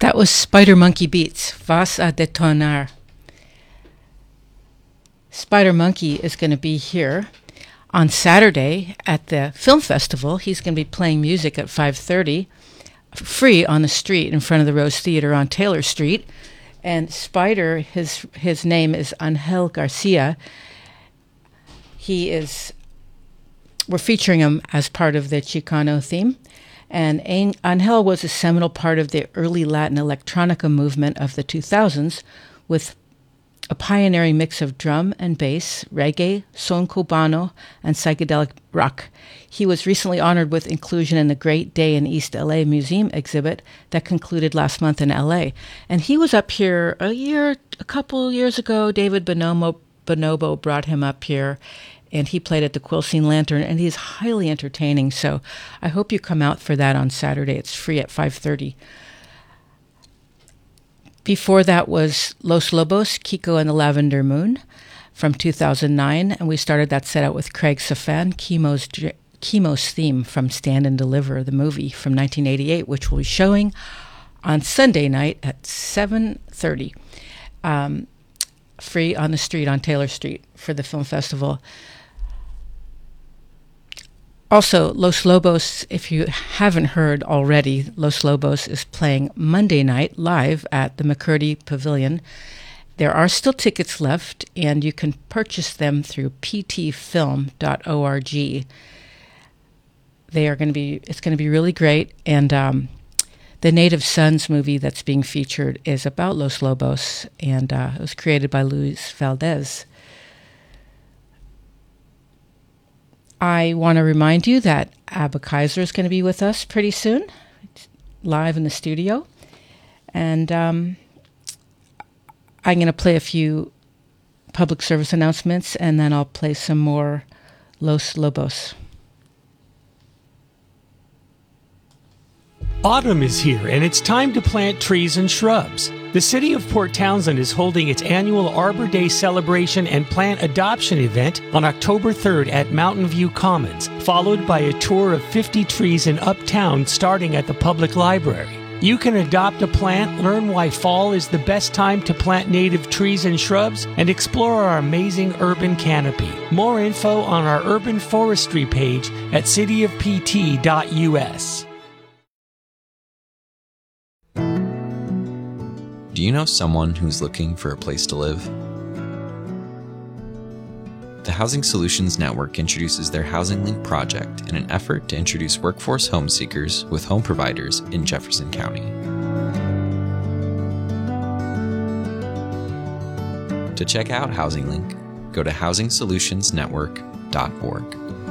That was Spider Monkey Beats, Vas a detonar. Spider Monkey is going to be here on Saturday at the film festival. He's going to be playing music at 5:30, free on the street in front of the Rose Theater on Taylor Street. And Spider, his name is Angel Garcia. We're featuring him as part of the Chicano theme. And Angel was a seminal part of the early Latin electronica movement of the 2000s with a pioneering mix of drum and bass, reggae, son cubano, and psychedelic rock. He was recently honored with inclusion in the Great Day in East LA Museum exhibit that concluded last month in LA. And he was up here a couple years ago. David Bonobo brought him up here, and he played at the Quilcene Lantern, and he's highly entertaining. So I hope you come out for that on Saturday. It's free at 5:30. Before that was Los Lobos, Kiko and the Lavender Moon from 2009, and we started that set out with Craig Safan, Chemo's theme from Stand and Deliver, the movie from 1988, which will be showing on Sunday night at 7:30, free on the street on Taylor Street for the film festival. Also, Los Lobos, if you haven't heard already, Los Lobos is playing Monday night live at the McCurdy Pavilion. There are still tickets left, and you can purchase them through ptfilm.org. It's going to be really great, and the Native Sons movie that's being featured is about Los Lobos, and it was created by Luis Valdez. I want to remind you that Abba Kaiser is going to be with us pretty soon, live in the studio. And I'm going to play a few public service announcements, and then I'll play some more Los Lobos. Autumn is here, and it's time to plant trees and shrubs. The City of Port Townsend is holding its annual Arbor Day celebration and plant adoption event on October 3rd at Mountain View Commons, followed by a tour of 50 trees in Uptown starting at the Public Library. You can adopt a plant, learn why fall is the best time to plant native trees and shrubs, and explore our amazing urban canopy. More info on our urban forestry page at cityofpt.us. Do you know someone who's looking for a place to live? The Housing Solutions Network introduces their Housing Link project in an effort to introduce workforce home seekers with home providers in Jefferson County. To check out Housing Link, go to housingsolutionsnetwork.org.